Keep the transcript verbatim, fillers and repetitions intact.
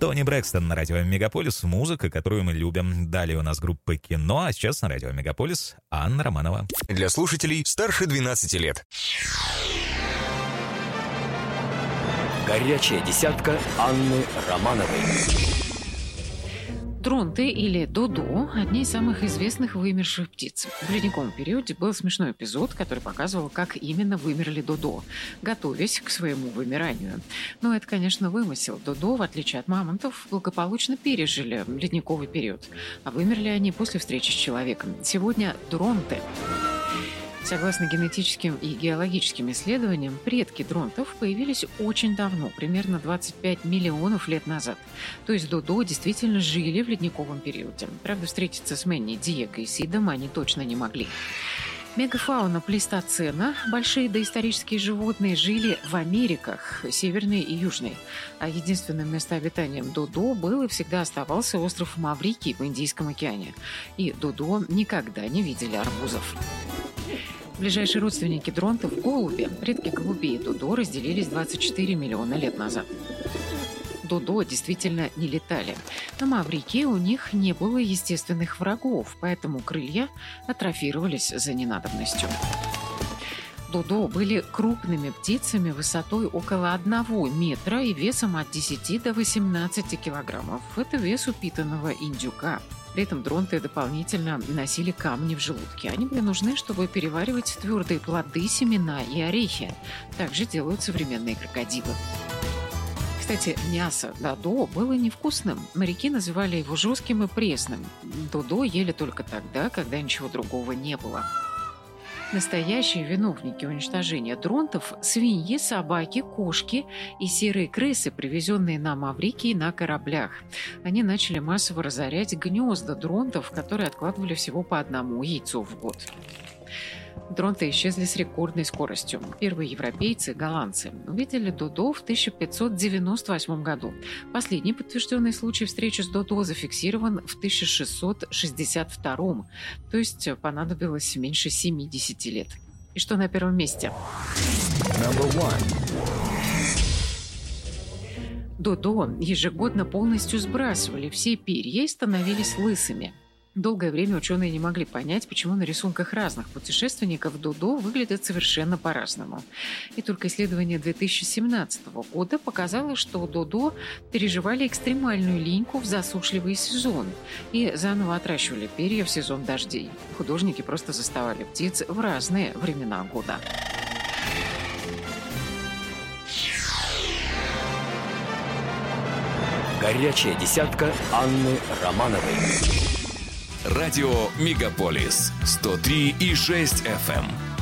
Тони Брэкстон на радио Мегаполис. Музыка, которую мы любим. Далее у нас группа «Кино», а сейчас на радио Мегаполис Анна Романова. Для слушателей старше двенадцати лет. Горячая десятка Анны Романовой. Дронты или додо – одни из самых известных вымерших птиц. В ледниковом периоде был смешной эпизод, который показывал, как именно вымерли додо, готовясь к своему вымиранию. Но это, конечно, вымысел. Додо, в отличие от мамонтов, благополучно пережили ледниковый период. А вымерли они после встречи с человеком. Сегодня дронты. Согласно генетическим и геологическим исследованиям, предки дронтов появились очень давно, примерно двадцать пять миллионов лет назад. То есть додо действительно жили в ледниковом периоде. Правда, встретиться с Мэнни, Диего и Сидом они точно не могли. Мегафауна плейстоцена, большие доисторические животные, жили в Америках, северной и южной. А единственным местообитанием додо был и всегда оставался остров Маврикий в Индийском океане. И додо никогда не видели арбузов. Ближайшие родственники дронтов – голуби. Предки голубей и додо разделились двадцать четыре миллиона лет назад. Додо действительно не летали. На Маврикии у них не было естественных врагов, поэтому крылья атрофировались за ненадобностью. Додо были крупными птицами высотой около одного метра и весом от десяти до восемнадцати килограммов. Это вес упитанного индюка. При этом дронты дополнительно носили камни в желудке. Они были нужны, чтобы переваривать твердые плоды, семена и орехи. Также делают современные крокодилы. Кстати, мясо додо было невкусным. Моряки называли его жестким и пресным. Додо ели только тогда, когда ничего другого не было. Настоящие виновники уничтожения дронтов – свиньи, собаки, кошки и серые крысы, привезенные на Маврикий на кораблях. Они начали массово разорять гнезда дронтов, которые откладывали всего по одному яйцу в год. Дронты исчезли с рекордной скоростью. Первые европейцы, голландцы, увидели додо в тысяча пятьсот девяносто восьмом году. Последний подтвержденный случай встречи с додо зафиксирован в тысяча шестьсот шестьдесят втором, то есть понадобилось меньше семидесяти лет. И что на первом месте? Додо ежегодно полностью сбрасывали все перья и становились лысыми. Долгое время ученые не могли понять, почему на рисунках разных путешественников додо выглядят совершенно по-разному. И только исследование две тысячи семнадцатого года показало, что додо переживали экстремальную линьку в засушливый сезон и заново отращивали перья в сезон дождей. Художники просто заставали птиц в разные времена года. Горячая десятка Анны Романовой. Радио Мегаполис сто три и шесть эф эм.